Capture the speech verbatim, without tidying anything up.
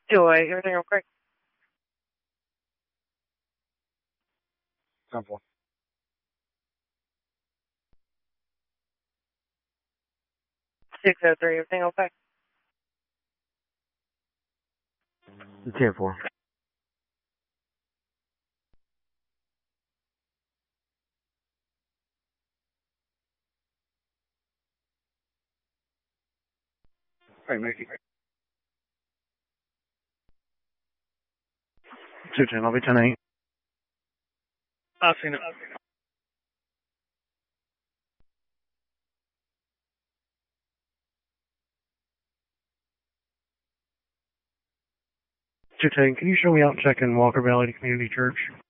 Joy, everything okay? Simple. six oh three, everything okay? ten four. Hey, Mickey. two ten, I'll be ten eight. I've seen it. two ten, can you show me out checking Walker Valley Community Church?